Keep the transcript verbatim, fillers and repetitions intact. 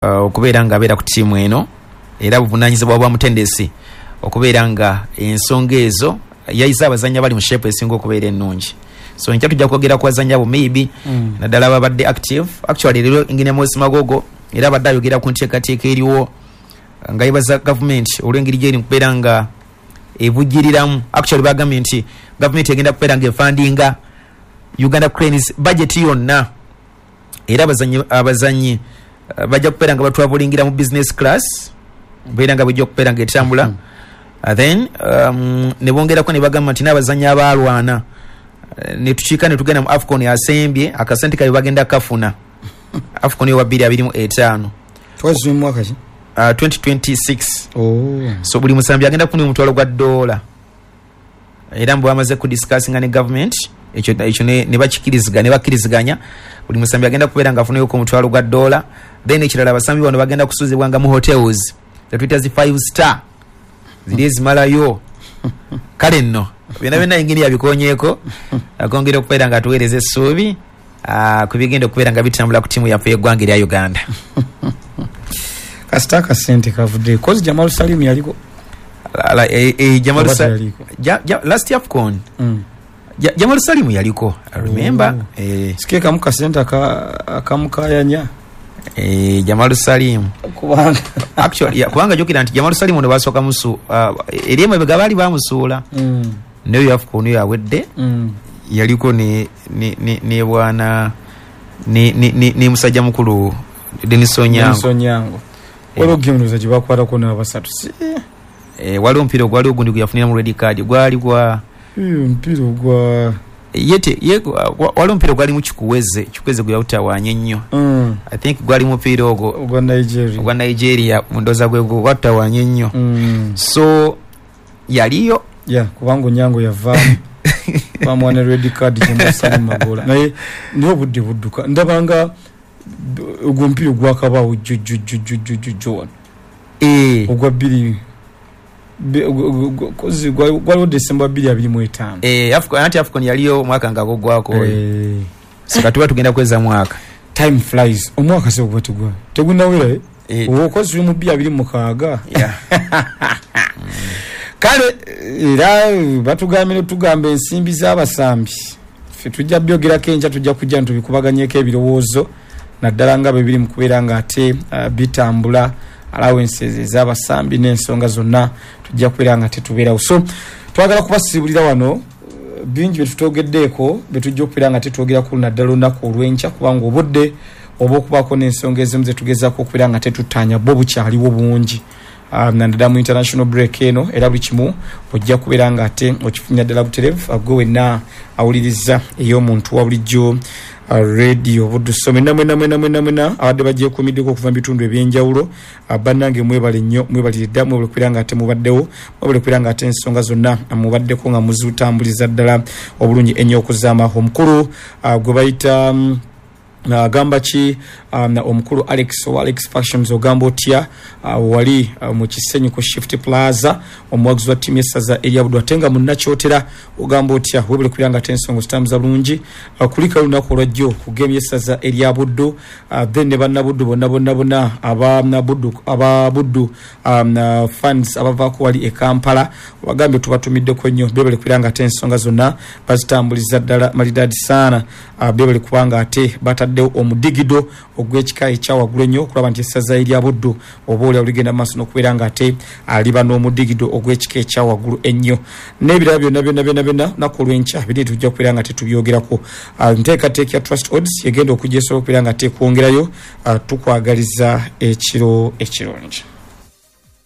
uh, okubeera nga abeera ku ttiimu eno era buvunaanyizibwa bwa mutendesi okubeera nga ensonga ezo yayiza abazannyi abali mu shape esinga okubeera ennungi. So nkya tujja kwogera ku bazannyi abo maybe mm. naddala babadde active. Actually leero Engineer Moses Magogo era abadde ayogera ku nteekateeka eriwo nga yebaza gavumenti olw'engeri gyeri kubeera nga evujjiriramu. Actually bagambye nti gavumenti egenda kubeera nga efandinga Uganda Cranes budget yonna era abazannyi abazannyi uh, bajja kubeera nga batwavulingira mu business class beera nga bajja kubeera nga etambula mm. uh, then um, ne bongerako ne bagamba nti n'abazannyi abalwana uh, ne tukiika ne tugenda mu AFCON yasembye akasente kabe bagenda kafuna AFCON yo wabiri abiri mu etaano twazi mu mwaka ki uh, twenty twenty-six. Oh. So buli musambi agenda kufuna omutwalo gwa dola era mbu bamaze ku discussinga ne government ekyo ekyo ne, ne bakikiriziganya ne bakkiriziganya buli musambi agenda kubeera nga afunayo ku mutwalo gwa dola. Then ekirala abasambi bano bagenda kusuuzibwanga mu hotels tetuyita zi five star ziri ezimalayo kale nno byonna byonna engeri yabikonyeeko akongera okubeera nga atuweereza essuubi uh, ku bigenda okubeera nga bitambula ku ttiimu yaffe y'eggwanga erya Uganda. Kasita akasente kavudde kozi Jamal Salim yaliko la e, e, Jamal Salim ja, ja, last AFCON mm. ja, Jamal Salim yaliko I remember oh. eh sikeka mu kasente aka akamukayanya eh Jamal Salim kubanga actually ya kubanga jokira nti Jamal Salim ndo basoka musu uh, erimu begabali bamusula mm. Ndio AFCON ya wedde mm. yaliko ni ni ni, ni bwana ni ni, ni, ni musajja mukulu Denison Nyango Denison Nyango walo gimuza jibakwata kona abasatu si eh wali mpiro gwali ogundi kuyafunira mu red card gwali gwa iyo mpiro gwa yete ye wali mpiro gwali mu kikuweze kikuweze gwa utawanye nnyo mm. I think gwali mu mpiro ogo gwa Nigeria gwa Nigeria mundoza gwe gwa watawanye nnyo mm. So yaliyo yeah kubango Nyango yava bamwana red card jemasa magola naye niyo budde budduka ndabanga ugompiro gwa kabawo jujujujujujujjo eh ogwa bili kozi gwa gwa December bili abiri mu etaano eh AFCON anti AFCON yaliyo mwaka ngako gwako eh sikatuba tugenda kweza mwaka time flies omwaka se obwa tugwa tegunawera eh okozi mu bili abiri mu kaaga yeah kale era batugamire tugambe ensimbi z'abasambi fe tujja byogera kenja tujja kujja ntubikubaganyeko ebirowoozo naddala nga bibiri mu kubeera nga ate uh, bitambula allowances z'abasambi n'ensonga zonna tujja kubeera nga tetubeerawo. So twagala kubasibulira wano uh, bingi betutogeddeeko betujja okubeera nga tetwogera ku naddala olunaku olw'enkya kubanga obudde oba okubaako n'ensonga ezimu ze tugezaako okubeera nga tetutaanya bo bukyaliwo bungi. Um, naddala mu international break eno era buli kimu ojja kubeera nga ate okifunya ddala buterevu agwe wenna awuliriza ey'omuntu wa bulijjo uh, radio budusome namwe namwe namwe namwe abadde bagyekuumiddeko okuva mu bitundu ebyenjawulo uh, bannange mwebale nnyo mwebalire mwebale kubeera nga ate mubaddewo mwebale kubeera nga ate ensonga zonna mubaddeko nga muzitambuliza ddala obulungi ennyo okuzaama omukulu uh, gwe bayita um, na gamba ki um, na omukulu Alex o Alex Fashions ogamba otya uh, wali uh, mu Kisenyi ku Shift Plaza omwagizi wa timu esaza Elia Budwa tenga munnakyotera ogamba otya webule kulanga tensongo stamza bulungi uh, kulika lunako lwajjo ku game esaza Elia Buddu uh, then ne banna Buddu bonna bonna bonna aba na Buddu aba Buddu um, uh, fans abava ko wali e Kampala wagambe tubatumidde ko nnyo bebule kulanga tensonga zonna bazitambuliza ddala malidadi sana uh, bebule kubanga ate bata deo omudigido ogwekika ekya waggulu nnyo okulaba nti essaza Elia Buddu oba oli oligenda maaso n'okubeera nga ate aliba n'omudigido ogwekika ekya waggulu ennyo n'ebirala byonna byonna byonna byonna naku olw'enkya biri tujja kubeera nga tetubyogerako. Nteekateeka ya Trust Odds yegenda okujja esobola okubeera nga tekwongerayo tukwagaliza ekiro ekirungi.